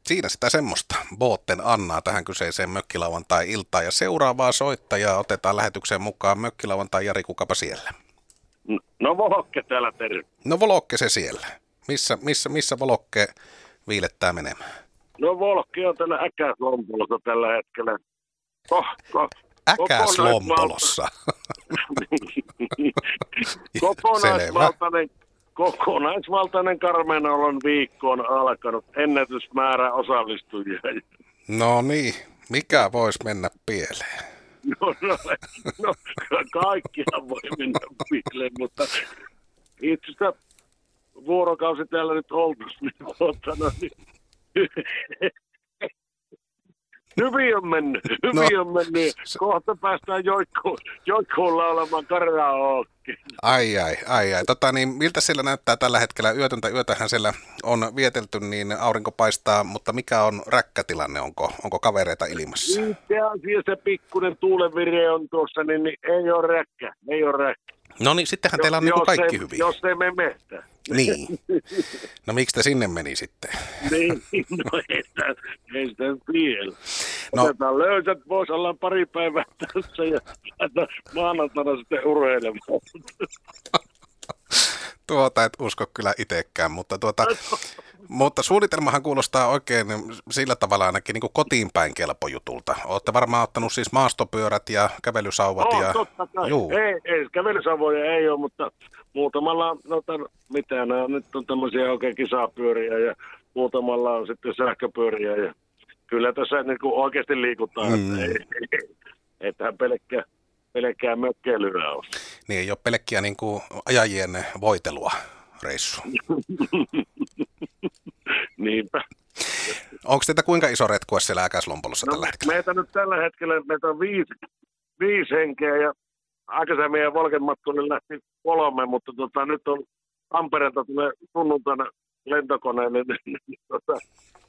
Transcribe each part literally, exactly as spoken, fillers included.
Siinä sitä semmoista Bootten Annaa tähän kyseiseen mökkilauantai-iltaan. Ja seuraavaa soittajaa otetaan lähetykseen mukaan. Mökkilauantai Jari, kukapa siellä? No Volokke täällä, terve. No Volokke se siellä. Missä, missä, missä Volokke viilettää menemään? No Volokke on täällä Äkäslompolossa tällä hetkellä. Ko, ko, Äkäslompolossa. Kokonaisvaltainen, kokonaisvaltainen karmeenolon viikko on alkanut. Ennätysmäärä osallistujia. No niin, mikä voisi mennä pieleen? No, no, no kaikkihan voi mennä pieleen, mutta itse asiassa vuorokausi täällä nyt oltaisiin, niin, tuota, no, niin hyvin on mennyt, hyvin no, on mennyt. Kohta päästään joikkuun, joikkuun laulamaan karaoke. Ai ai, ai ai. Tota, niin, miltä siellä näyttää tällä hetkellä? Yötöntä yötähän siellä on vietelty, niin aurinko paistaa, mutta mikä on räkkätilanne? Onko, onko kavereita ilmassa? Itse asiassa pikkuinen tuulenvire on tuossa, niin, niin ei ole räkkä, ei ole räkkä. No niin, sittenhän teillä on niin kaikki ei, hyvin. Jos ei mene metsään. Niin. No miksi te sinne meni sitten? Niin, no ei sitä, ei sitä vielä. No. Otetaan löysät pois, ollaan pari päivää tässä ja maanantaina sitten urheilemaan. Tuota et usko kyllä itsekään, mutta, tuota, mutta suunnitelmahan kuulostaa oikein sillä tavalla ainakin niin kuin kotiin päin kelpo jutulta. Olette varmaan ottanut siis maastopyörät ja kävelysauvat. Oh, ja... totta kai. Ei, ei, kävelysauvoja ei ole, mutta muutamalla, no tämän, mitä nämä nyt on tämmöisiä oikein kisapyöriä ja muutamalla on sitten sähköpyöriä. Ja kyllä tässä niin kuin oikeasti liikutaan, mm. että ei, ei, ei tähän pelkkää, pelkkää mökkeilyä ole. Niin ei ole pelkkiä niin kuin ajajien voitelua reissu. Niinpä. Onko teitä kuinka iso retkue siellä Äkäslompolossa no, tällä hetkellä? Meitä nyt tällä hetkellä meitä on viisi, viisi henkeä ja aikaisemmin meidän Volkenmatkolle lähti kolme, mutta tota, nyt on Tampereelta tulee sunnuntaina lentokoneelle. Niin, tota,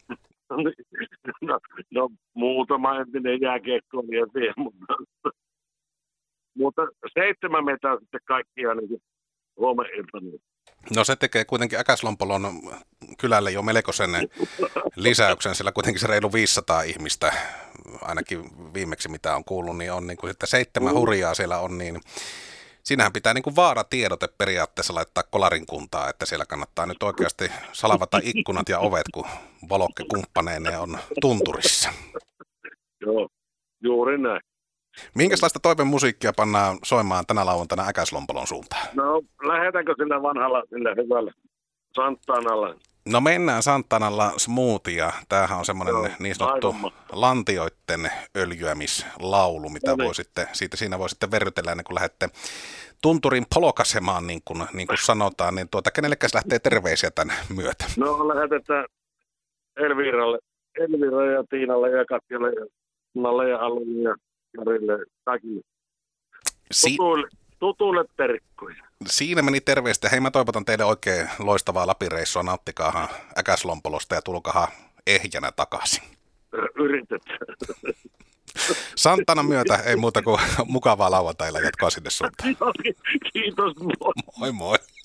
no, no muutama entinen jääkiekkoilija siihen, mutta, mutta seitsemän meitä on sitten kaikkia niin huomenna iltana. No se tekee kuitenkin Äkäslompolon kylälle jo melkoisen lisäyksen, sillä kuitenkin se reilu viisisataa ihmistä, ainakin viimeksi mitä on kuullut, niin on niin kuin sitten seitsemän hurjaa siellä on, niin siinähän pitää niin kuin vaaratiedote periaatteessa laittaa kolarin kuntaa, että siellä kannattaa nyt oikeasti salavata ikkunat ja ovet, kun Volokke kumppaneineen on tunturissa. Joo, juuri näin. Minkälaista toivemusiikkia pannaan soimaan tänä lauantaina Äkäslompolon suuntaan? No, lähdetäänkö sillä vanhalla, sillä hyvällä Santanalla? No mennään Santanalla smoothia. Tämähän on semmoinen no, niin sanottu aivan lantioitten öljyämislaulu, mitä no niin. voi sitten, siitä siinä voi sitten verrytellä ennen kuin lähdette tunturin polokasemaan, niin kuin, niin kuin sanotaan. Niin tuota, kenellekäs lähtee terveisiä tämän myötä? No lähetetään Elviralle, Elviralle ja Tiinalle ja Katjalle ja Nalle ja Alulle ja Jarille, kaikille. Si- tutuille, tutuille terkkuja. Siinä meni terveistä. Hei, mä toivotan teille oikein loistavaa Lapireissua. Nauttikaahan Äkäslompolosta ja tulkahan ehjänä takaisin. Yritetään. Santanan myötä ei muuta kuin mukavaa lauantailla jatkoa sinne suuntaan. Kiitos, moi. Moi moi.